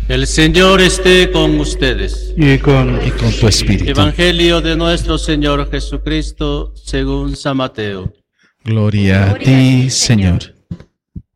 El Señor esté con ustedes. Y con tu espíritu. Evangelio de nuestro Señor Jesucristo según San Mateo. Gloria a ti, Señor.